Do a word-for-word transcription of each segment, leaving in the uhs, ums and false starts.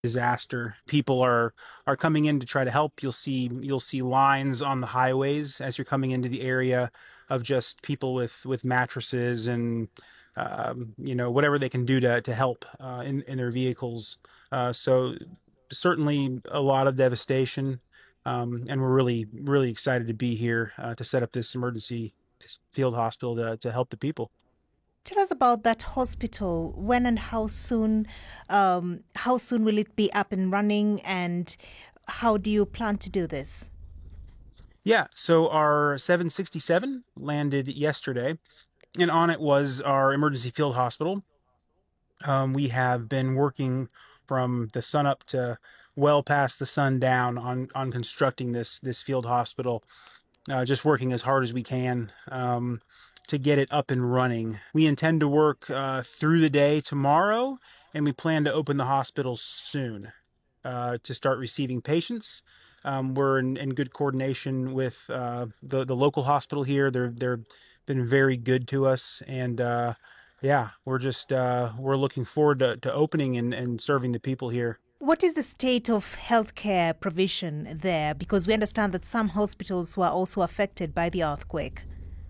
disaster. People are are coming in to try to help. You'll see you'll see lines on the highways as you're coming into the area of just people with with mattresses and um, you know whatever they can do to to help uh, in in their vehicles. Uh, so certainly a lot of devastation, um, and we're really really excited to be here uh, to set up this emergency this field hospital to to help the people. Tell us about that hospital. When and how soon? Um, how soon will it be up and running? And how do you plan to do this? Yeah, so our seven sixty-seven landed yesterday, and on it was our emergency field hospital. Um, we have been working from the sun up to well past the sun down on on constructing this this field hospital, uh, just working as hard as we can um, to get it up and running. We intend to work uh, through the day tomorrow, and we plan to open the hospital soon uh, to start receiving patients. Um, we're in, in good coordination with uh, the the local hospital here. They're they're been very good to us, and uh, yeah, we're just uh, we're looking forward to, to opening and, and serving the people here. What is the state of healthcare provision there? Because we understand that some hospitals were also affected by the earthquake.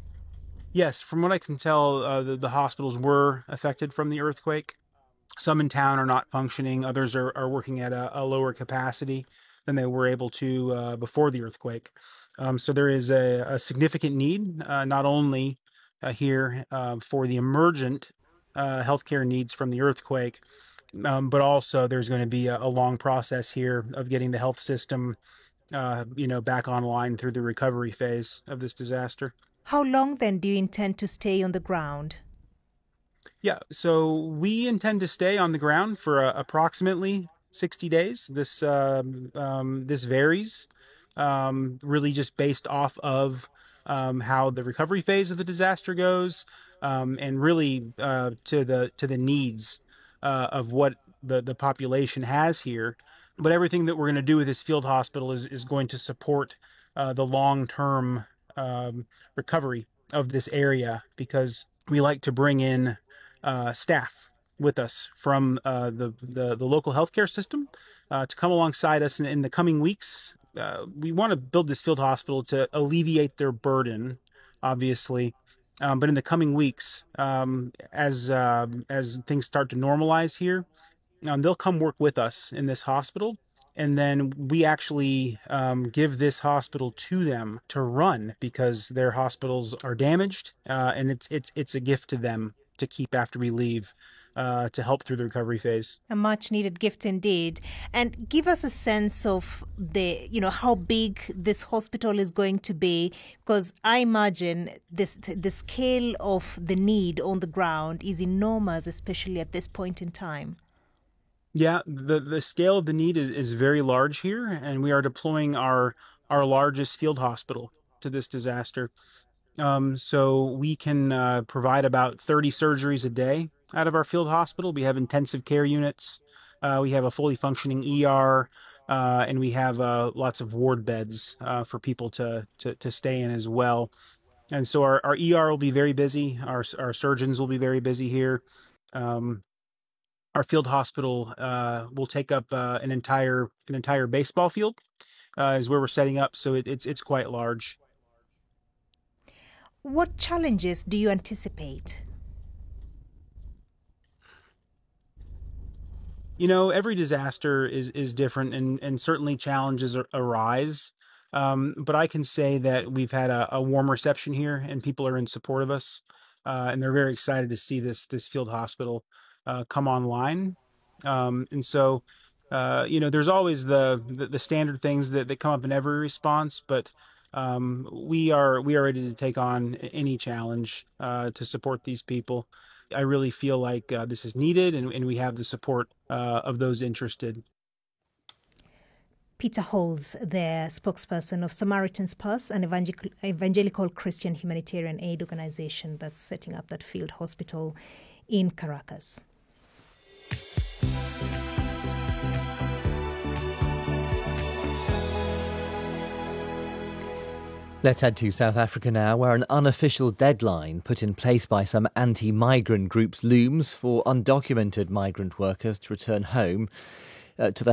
Yes, from what I can tell, uh, the, the hospitals were affected from the earthquake. Some in town are not functioning. Others are, are working at a, a lower capacity than they were able to uh, before the earthquake. Um, so there is a, a significant need, uh, not only uh, here uh, for the emergent uh, healthcare needs from the earthquake, um, but also there's going to be a, a long process here of getting the health system, uh, you know, back online through the recovery phase of this disaster. How long then do you intend to stay on the ground? Yeah, so we intend to stay on the ground for uh, approximately sixty days. This um, um, this varies, um, really just based off of um, how the recovery phase of the disaster goes, um, and really uh, to the to the needs uh, of what the the population has here. But everything that we're going to do with this field hospital is is going to support uh, the long term um, recovery of this area because we like to bring in uh, staff with us from uh, the, the the local healthcare system uh, to come alongside us in, in the coming weeks. Uh, we want to build this field hospital to alleviate their burden, obviously, um, but in the coming weeks, um, as uh, as things start to normalize here, um, they'll come work with us in this hospital. And then we actually um, give this hospital to them to run because their hospitals are damaged, uh, and it's it's it's a gift to them to keep after we leave uh, to help through the recovery phase. A much needed gift indeed. And give us a sense of the, you know, how big this hospital is going to be, because I imagine this the scale of the need on the ground is enormous, especially at this point in time. Yeah, the the scale of the need is, is very large here, and we are deploying our our largest field hospital to this disaster. Um, so we can uh, provide about thirty surgeries a day out of our field hospital. We have intensive care units. Uh, we have a fully functioning E R, uh, and we have uh, lots of ward beds uh, for people to, to to stay in as well. And so our, our E R will be very busy. Our our surgeons will be very busy here. Um, our field hospital uh, will take up uh, an entire an entire baseball field uh, is where we're setting up. So it, it's it's quite large. What challenges do you anticipate? You know, every disaster is is different, and and certainly challenges arise. Um, but I can say that we've had a, a warm reception here, and people are in support of us, uh, and they're very excited to see this this field hospital uh, come online. Um, and so, uh, you know, there's always the, the the standard things that that come up in every response, but um, we are we are ready to take on any challenge uh, to support these people. I really feel like uh, this is needed, and, and we have the support uh, of those interested. Peter Holes, the spokesperson of Samaritan's Purse, an evangelical, evangelical Christian humanitarian aid organization that's setting up that field hospital in Caracas. Let's head to South Africa now, where an unofficial deadline put in place by some anti-migrant groups looms for undocumented migrant workers to return home. uh, to the